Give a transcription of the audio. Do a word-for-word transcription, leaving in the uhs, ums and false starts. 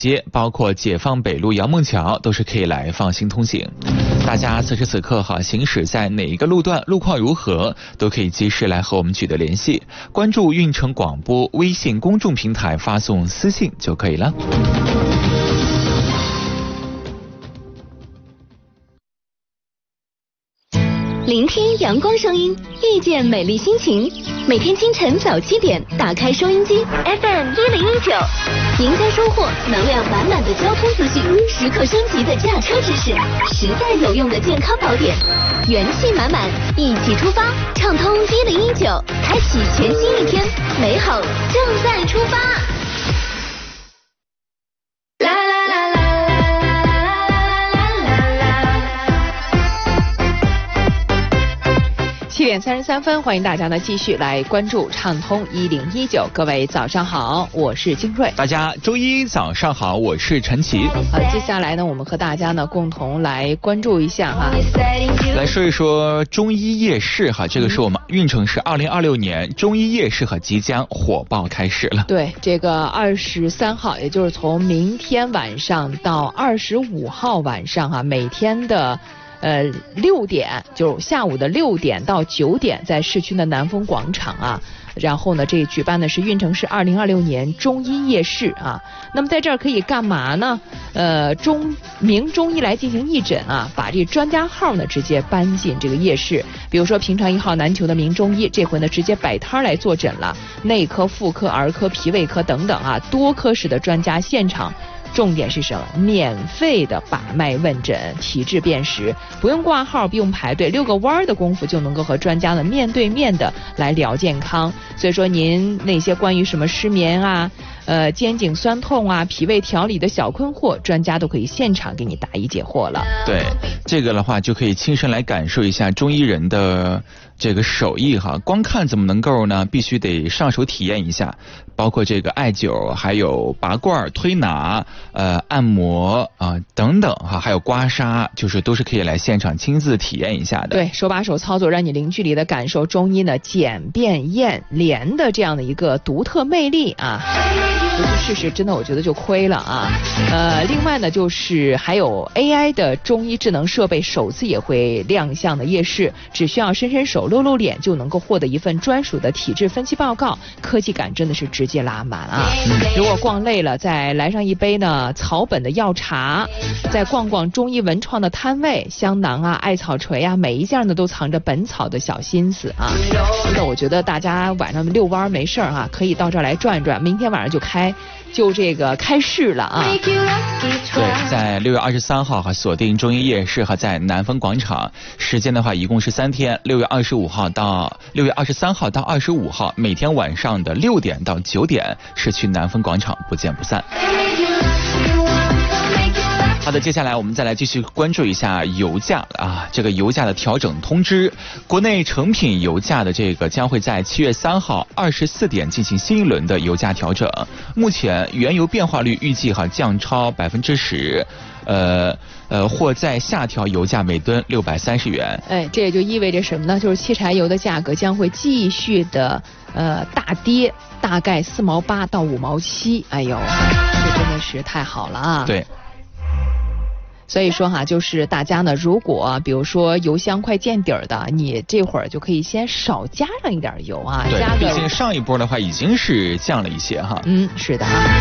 街，包括解放北路、姚梦桥都是可以来放心通行。大家此时此刻哈，行驶在哪一个路段，路况如何，都可以及时来和我们取得联系。关注运城广播微信公众平台，发送私信就可以了。 聆听阳光声音，遇见美丽心情。每天清晨早七点，打开收音机 F M 一零一九，赢家收获能量满满的交通资讯，时刻升级的驾车知识，实在有用的健康宝典，元气满满，一起出发，畅通一零一九，开启全新一天，美好正在出发。 七点三十三分，欢迎大家呢继续来关注畅通一零一九。各位早上好，我是金瑞。 大家周一早上好，我是陈奇。 好，接下来呢，我们和大家呢共同来关注一下哈， 来说一说中医夜市哈，这个是我们运城市二零二六年中医夜市哈即将火爆开始了。 对，这个二十三号，也就是从明天晚上到二十五号晚上哈，每天的。呃，六点就是下午的六点到九点，在市区的南丰广场啊，然后呢，这举办的是运城市二零二六年中医夜市啊。那么在这儿可以干嘛呢？呃，中名中医来进行义诊啊，把这专家号呢直接搬进这个夜市。比如说平常一号难求的名中医，这回呢直接摆摊来坐诊了，内科、妇科、儿科、脾胃科等等啊，多科室的专家现场。重点是什么？免费的把脉问诊、体质辨识，不用挂号，不用排队，遛个弯的功夫就能够和专家呢面对面的来聊健康。所以说，您那些关于什么失眠啊、呃肩颈酸痛啊、脾胃调理的小困惑，专家都可以现场给你答疑解惑了。 对，这个的话就可以亲身来感受一下中医人的这个手艺哈，光看怎么能够呢？必须得上手体验一下，包括这个艾灸，还有拔罐、推拿、呃按摩啊、呃、等等哈，还有刮痧，就是都是可以来现场亲自体验一下的。 对，手把手操作，让你零距离的感受中医呢简便验连的这样的一个独特魅力啊！不去试试，真的我觉得就亏了啊。呃，另外呢，就是还有 A I 的中医智能设备首次也会亮相的夜市，只需要伸伸手、露露脸，就能够获得一份专属的体质分析报告，科技感真的是直接拉满啊！嗯、如果逛累了，再来上一杯呢草本的药茶，再逛逛中医文创的摊位，香囊啊、艾草锤啊，每一件呢都藏着本草的小心思啊！真的，我觉得大家晚上遛弯没事啊，可以到这儿来转转，明天晚上就开。就这个开市了啊！ 对，在六月二十三号哈锁定中医夜市哈，在南丰广场，时间的话一共是三天，六月二十五号到六月二十三号到二十五号，每天晚上的六点到九点，是去南丰广场，不见不散。好的，接下来我们再来继续关注一下油价啊，这个油价的调整通知，国内成品油价的这个将会在七月三号二十四点进行新一轮的油价调整。目前原油变化率预计哈降超百分之十，呃呃或再下调油价每吨六百三十元。 哎，这也就意味着什么呢？就是汽柴油的价格将会继续的呃大跌，大概四毛八到五毛七。哎呦，这真的是太好了啊！ 对。 所以说哈，就是大家呢，如果比如说油箱快见底儿的，你这会儿就可以先少加上一点油啊， 对， 加个。 毕竟上一波的话已经是降了一些哈。 嗯，是的啊。